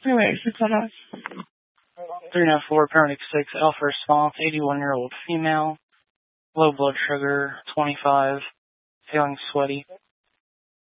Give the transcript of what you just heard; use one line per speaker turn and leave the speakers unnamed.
Anyway, 609.
394, paramedic 6, alpha response, 81-year-old female, low blood sugar, 25, feeling sweaty.